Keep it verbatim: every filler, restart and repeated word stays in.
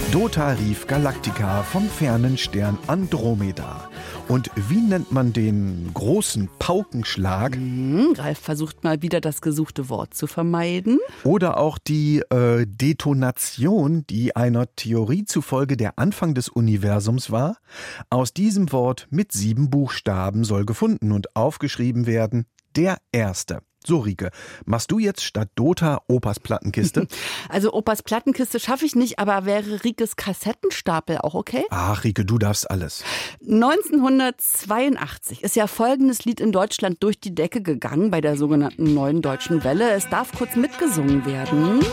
Dota rief Galactica vom fernen Stern Andromeda. Und wie nennt man den großen Paukenschlag? Hm, Ralf versucht mal wieder das gesuchte Wort zu vermeiden. Oder auch die äh, Detonation, die einer Theorie zufolge der Anfang des Universums war? Aus diesem Wort mit sieben Buchstaben soll gefunden und aufgeschrieben werden der Erste. So, Rike, machst du jetzt statt Dota Opas Plattenkiste? Also Opas Plattenkiste schaffe ich nicht, aber wäre Rikes Kassettenstapel auch okay? Ach, Rike, du darfst alles. neunzehnhundertzweiundachtzig ist ja folgendes Lied in Deutschland durch die Decke gegangen bei der sogenannten Neuen Deutschen Welle. Es darf kurz mitgesungen werden.